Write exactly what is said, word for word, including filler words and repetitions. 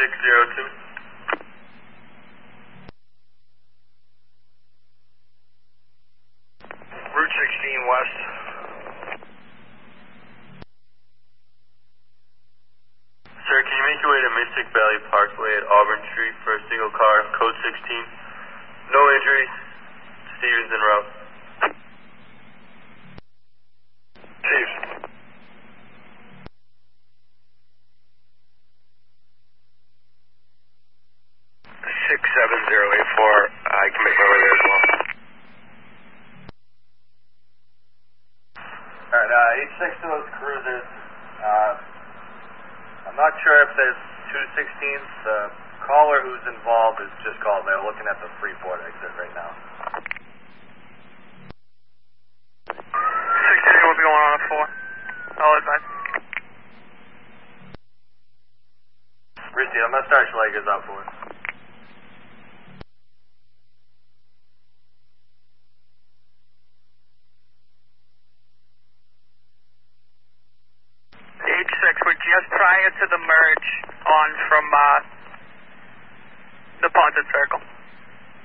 six zero two. Route sixteen west. Sir, can you make your way to Mystic Valley Parkway at Auburn Street for a single car, code sixteen? No injuries. Stevens en route. Chiefs. six seven zero eight four, I can make my way there as well. Alright, uh, each six of those cruisers, uh, I'm not sure if there's two sixteens. The caller who's involved is just called. They're looking at the Freeport exit right now. sixteen will be going on at four. I'll advise. Risty, I'm going to start Schlegers up for us. H six, we're just prior to the merge on from uh, the Ponton Circle.